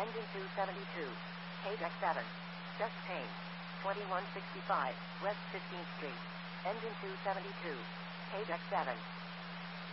Engine 272. Page X7. Just change. 2165 West 15th Street. Engine 272. Page X7.